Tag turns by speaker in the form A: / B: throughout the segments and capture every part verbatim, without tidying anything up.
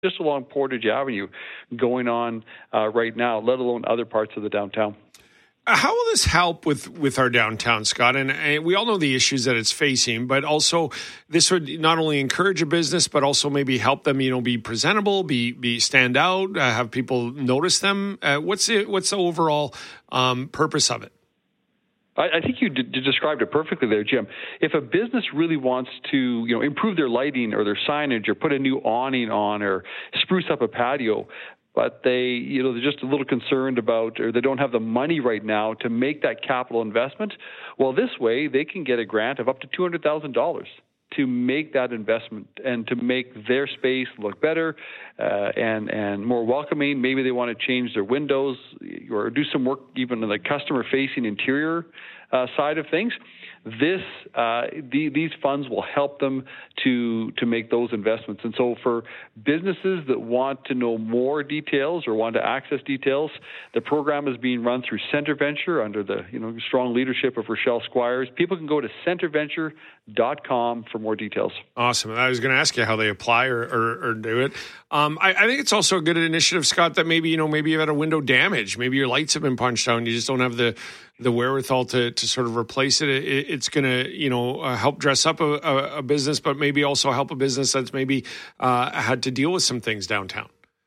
A: just along Portage Avenue going on uh, right now, let alone other parts of the downtown.
B: How will this help with, with our downtown, Scott? And, and we all know the issues that it's facing, but also this would not only encourage a business, but also maybe help them, you know, be presentable, be be stand out, uh, have people notice them. Uh, what's the what's the overall um, purpose of it?
A: I, I think you d- described it perfectly there, Jim. If a business really wants to, you know, improve their lighting or their signage or put a new awning on or spruce up a patio, but they, you know, they're just a little concerned about, or they don't have the money right now to make that capital investment. Well, this way they can get a grant of up to two hundred thousand dollars to make that investment and to make their space look better uh, and and more welcoming. Maybe they want to change their windows or do some work even in the customer-facing interior uh, side of things. This uh, the, these funds will help them to to make those investments. And so for businesses that want to know more details or want to access details, the program is being run through CentreVenture under the you know strong leadership of Rochelle Squires. People can go to centre venture dot com for more details.
B: Awesome. I was going to ask you how they apply or, or, or do it. Um, I, I think it's also a good initiative, Scott, that maybe, you know, maybe you've had a window damage. Maybe your lights have been punched out and you just don't have the, the wherewithal to, to sort of replace it. it it's going to, you know, uh, help dress up a, a, a business, but maybe also help a business that's maybe uh, had to deal with some things downtown.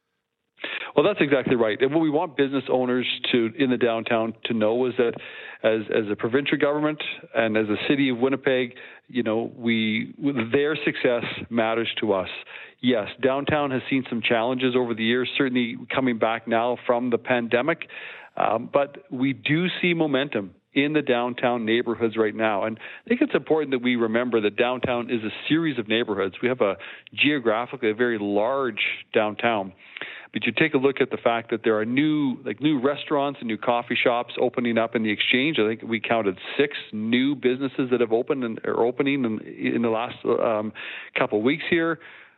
A: Well, that's exactly right. And what we want business owners to in the downtown to know is that as as a provincial government and as a city of Winnipeg, you know, we their success matters to us. Yes, downtown has seen some challenges over the years, certainly coming back now from the pandemic, um, but we do see momentum in the downtown neighborhoods right now. And I think it's important that we remember that downtown is a series of neighborhoods. We have a geographically a very large downtown. But you take a look at the fact that there are new, like new restaurants and new coffee shops opening up in the Exchange. I think we counted six new businesses that have opened and are opening in, in the last um, couple of weeks here.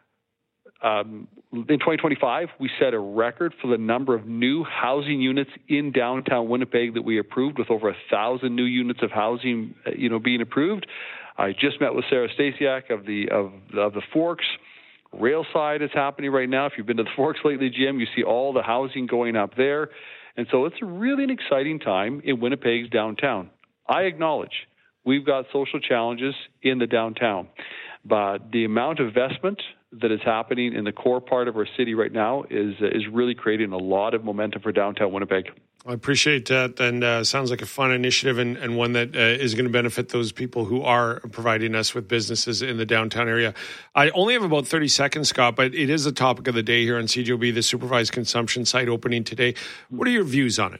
A: Um, in twenty twenty-five, we set a record for the number of new housing units in downtown Winnipeg that we approved, with over a thousand new units of housing, you know, being approved. I just met with Sarah Stasiak of the of, of the Forks. Railside is happening right now. If you've been to the Forks lately, Jim, you see all the housing going up there. And so it's really an exciting time in Winnipeg's downtown. I acknowledge we've got social challenges in the downtown, but the amount of investment that is happening in the core part of our city right now is uh, is really creating a lot of momentum for downtown Winnipeg.
B: I appreciate that, and uh, sounds like a fun initiative and, and one that uh, is going to benefit those people who are providing us with businesses in the downtown area. I only have about thirty seconds, Scott, but it is the topic of the day here on C J O B, the supervised consumption site opening today. What are your views on it?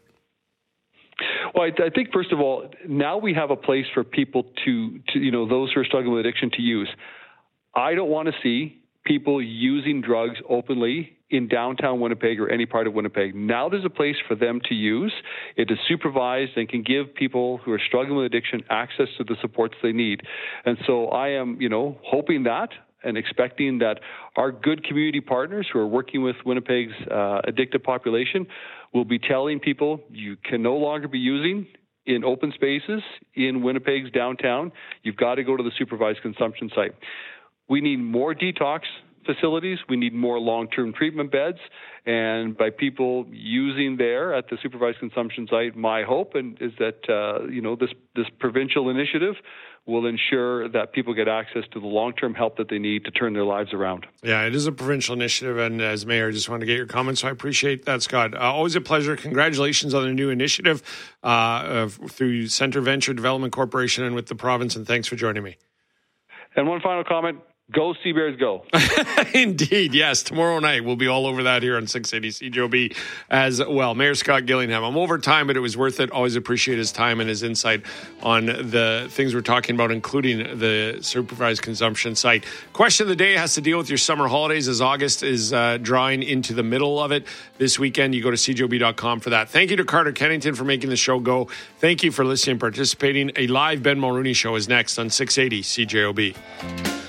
A: Well, I, I think, first of all, now we have a place for people to, to, you know, those who are struggling with addiction to use. I don't want to see people using drugs openly in downtown Winnipeg or any part of Winnipeg. Now there's a place for them to use. It is supervised and can give people who are struggling with addiction access to the supports they need. And so I am, you know, hoping that and expecting that our good community partners who are working with Winnipeg's uh, addicted population will be telling people you can no longer be using in open spaces in Winnipeg's downtown. You've got to go to the supervised consumption site. We need more detox facilities. We need more long-term treatment beds. And by people using there at the supervised consumption site, my hope and is that uh, you know this this provincial initiative will ensure that people get access to the long-term help that they need to turn their lives around. Yeah, it is a provincial initiative, and as mayor, I just want to get your comments, so I appreciate that, Scott. Uh, always a pleasure. Congratulations on the new initiative uh, uh, through CentreVenture Development Corporation and with the province, and thanks for joining me. And one final comment. Go Sea Bears, go. Indeed, yes. Tomorrow night, we'll be all over that here on six eighty C J O B as well. Mayor Scott Gillingham. I'm over time, but it was worth it. Always appreciate his time and his insight on the things we're talking about, including the supervised consumption site. Question of the day has to deal with your summer holidays, as August is uh, drawing into the middle of it. This weekend, you go to C J O B dot com for that. Thank you to Carter Kennington for making the show go. Thank you for listening and participating. A live Ben Mulrooney show is next on six eighty C J O B.